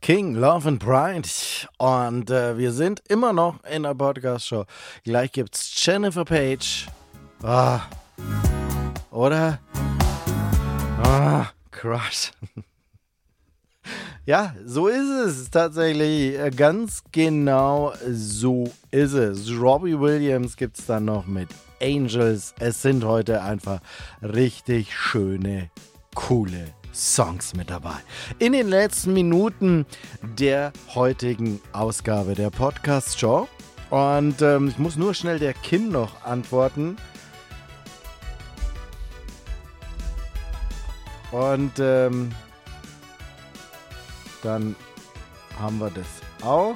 King, Love and Pride. Und wir sind immer noch in der Podcast-Show. Gleich gibt's Jennifer Page. Oder? Crush. Ja, so ist es tatsächlich. Ganz genau so ist es. Robbie Williams gibt's dann noch mit Angels. Es sind heute einfach richtig schöne, coole Songs mit dabei. In den letzten Minuten der heutigen Ausgabe der Podcast-Show. Und ich muss nur schnell der Kim noch antworten. Und dann haben wir das auch.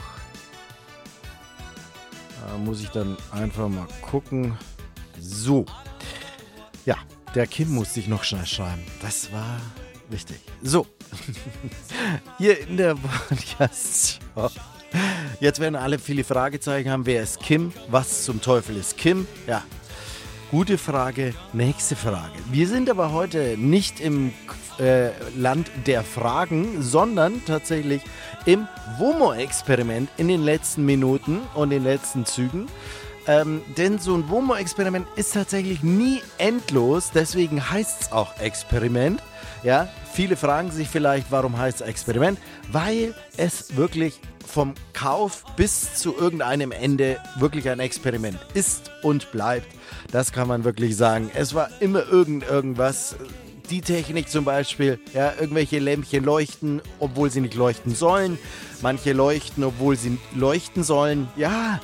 Da muss ich dann einfach mal gucken. So. Ja, der Kim muss sich noch schnell schreiben. Das war wichtig. So. Hier in der Podcast-Show. Jetzt werden alle viele Fragezeichen haben. Wer ist Kim? Was zum Teufel ist Kim? Ja. Gute Frage, nächste Frage. Wir sind aber heute nicht im Land der Fragen, sondern tatsächlich im WOMO-Experiment in den letzten Minuten und den letzten Zügen. Denn so ein WOMO-Experiment ist tatsächlich nie endlos, deswegen heißt es auch Experiment. Ja, viele fragen sich vielleicht, warum heißt es Experiment? Weil es wirklich vom Kauf bis zu irgendeinem Ende wirklich ein Experiment ist und bleibt. Das kann man wirklich sagen. Es war immer irgendwas. Die Technik zum Beispiel, ja, irgendwelche Lämpchen leuchten, obwohl sie nicht leuchten sollen. Manche leuchten, obwohl sie leuchten sollen. Ja.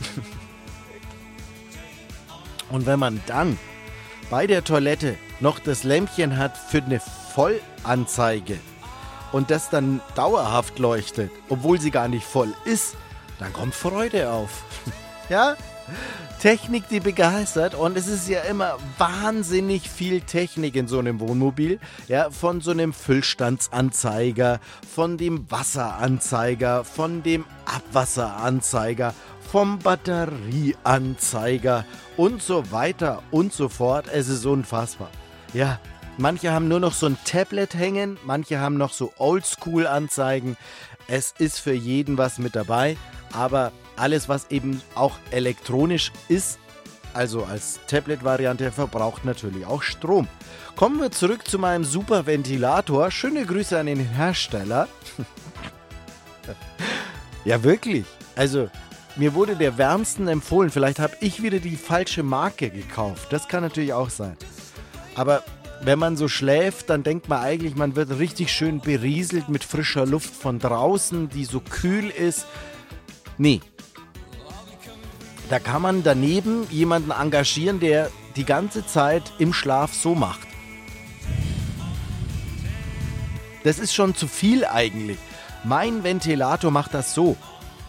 Und wenn man dann bei der Toilette noch das Lämpchen hat für eine Vollanzeige und das dann dauerhaft leuchtet, obwohl sie gar nicht voll ist, dann kommt Freude auf. Ja? Technik, die begeistert, und es ist ja immer wahnsinnig viel Technik in so einem Wohnmobil, ja, von so einem Füllstandsanzeiger, von dem Wasseranzeiger, von dem Abwasseranzeiger, vom Batterieanzeiger und so weiter und so fort. Es ist unfassbar. Ja, manche haben nur noch so ein Tablet hängen, manche haben noch so Oldschool-Anzeigen. Es ist für jeden was mit dabei, aber alles, was eben auch elektronisch ist, also als Tablet-Variante, verbraucht natürlich auch Strom. Kommen wir zurück zu meinem Superventilator. Schöne Grüße an den Hersteller. Ja, wirklich. Also, mir wurde der wärmsten empfohlen. Vielleicht habe ich wieder die falsche Marke gekauft. Das kann natürlich auch sein. Aber wenn man so schläft, dann denkt man eigentlich, man wird richtig schön berieselt mit frischer Luft von draußen, die so kühl ist. Nee. Da kann man daneben jemanden engagieren, der die ganze Zeit im Schlaf so macht. Das ist schon zu viel eigentlich. Mein Ventilator macht das so.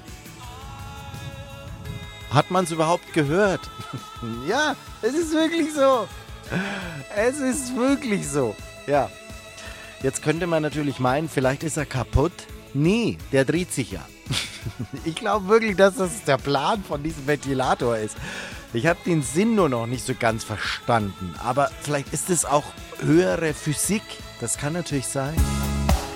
Hat man es überhaupt gehört? Ja, es ist wirklich so. Es ist wirklich so. Ja. Jetzt könnte man natürlich meinen, vielleicht ist er kaputt. Nee, der dreht sich ja. Ich glaube wirklich, dass das der Plan von diesem Ventilator ist. Ich habe den Sinn nur noch nicht so ganz verstanden. Aber vielleicht ist es auch höhere Physik. Das kann natürlich sein.